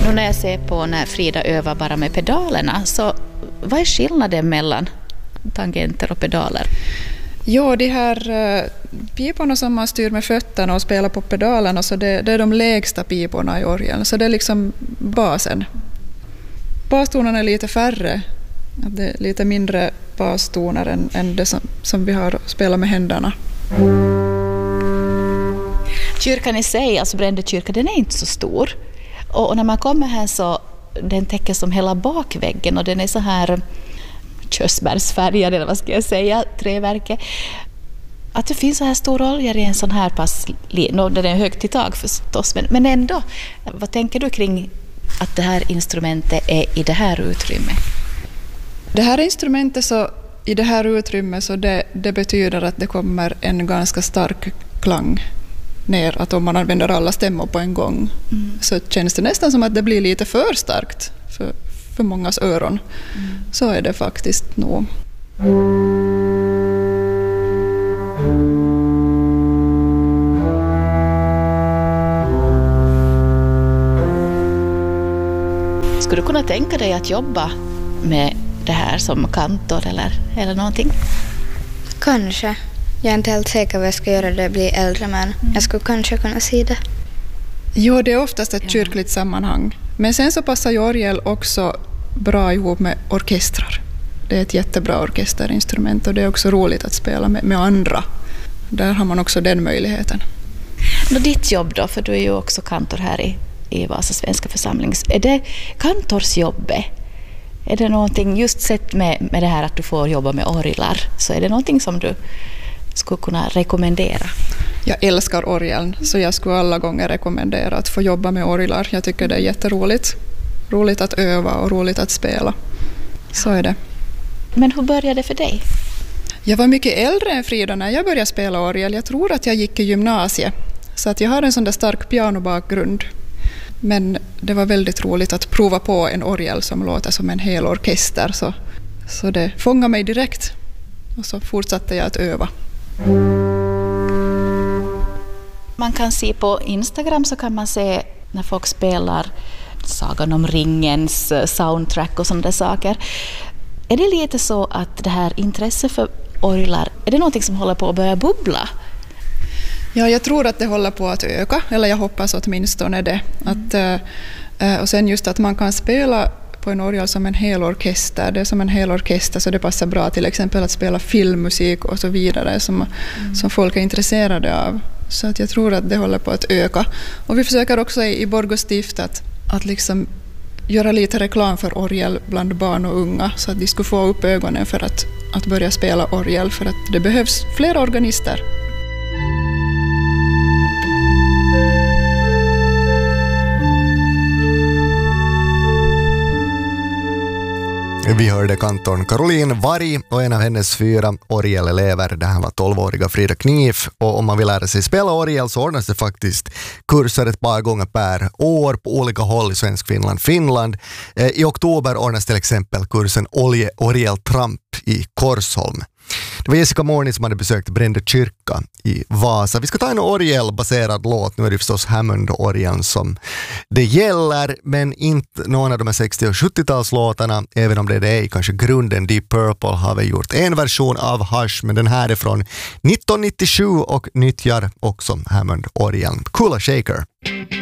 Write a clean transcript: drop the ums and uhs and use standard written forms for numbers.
Nu när jag ser på när Frida övar bara med pedalerna, så vad är skillnaden mellan tangenter och pedaler? Ja, de här piporna som man styr med fötterna och spelar på pedalerna, så det är de lägsta piporna i orgeln. Så det är liksom basen. Bastonerna är lite färre. Det är lite mindre bastoner än det som vi har spelat med händerna. Kyrkan i sig, alltså Brände kyrka, den är inte så stor. Och när man kommer här så den täcker som hela bakväggen och den är så här körsbärsfärgad, eller vad ska jag säga, träverke. Att det finns så här stora oljor i en sån här pass, den är högt i tag förstås, men ändå, vad tänker du kring att det här instrumentet är i det här utrymmet? Det här instrumentet så i det här utrymmet, så det betyder att det kommer en ganska stark klang ner, att om man använder alla stämmor på en gång så känns det nästan som att det blir lite för starkt för mångas öron. Så är det faktiskt nog. Skulle du kunna tänka dig att jobba med det här som kantor eller någonting? Kanske. Jag är inte helt säker vad jag ska göra när jag blir äldre, men jag skulle kanske kunna se det. Jo, det är oftast ett kyrkligt sammanhang. Men sen så passar ju orgel också bra ihop med orkestrar. Det är ett jättebra orkesterinstrument och det är också roligt att spela med andra. Där har man också den möjligheten. Och ditt jobb då, för du är ju också kantor här i Vasa svenska församling. Är det kantorsjobbet? Är det någonting, just sett med det här att du får jobba med orglar, så är det någonting som du skulle kunna rekommendera? Jag älskar orgeln, så jag skulle alla gånger rekommendera att få jobba med orglar. Jag tycker det är jätteroligt. Roligt att öva och roligt att spela. Så är det. Men hur började det för dig? Jag var mycket äldre än Frida när jag började spela orgel. Jag tror att jag gick i gymnasiet. Så att jag har en sån där stark pianobakgrund. Men det var väldigt roligt att prova på en orgel som låter som en hel orkester. Så det fångade mig direkt. Och så fortsatte jag att öva. Man kan se på Instagram, så kan man se när folk spelar Sagan om ringens soundtrack och sådana saker. Är det lite så att det här intresset för orglar, är det någonting som håller på att börja bubbla? Ja, jag tror att det håller på att öka, eller jag hoppas åtminstone det. Och sen just att man kan spela på en orgel som en hel orkester. Det är som en hel orkester, så det passar bra till exempel att spela filmmusik och så vidare som folk är intresserade av. Så att jag tror att det håller på att öka. Och vi försöker också i Borgå stift att liksom göra lite reklam för orgel bland barn och unga, så att de skulle få upp ögonen för att börja spela orgel, för att det behövs fler organister. Vi hörde kantorn Caroline Varg och en av hennes 4 orgelelever. Det här var 12-åriga Frida Kniv, och om man vill lära sig spela orgel så ordnas det faktiskt kurser ett par gånger per år på olika håll i Svensk Finland. I oktober ordnas till exempel kursen Orgeltramp i Korsholm. Det var Jessica Morni som hade besökt Brände kyrka i Vasa. Vi ska ta en orgelbaserad låt. Nu är det förstås Hammond-orgeln som det gäller, men inte någon av de här 60- och 70-talslåtarna, även om det är kanske grunden. Deep Purple har vi gjort en version av Hush, men den här är från 1997 och nyttjar också Hammond-orgeln. Kula Shaker.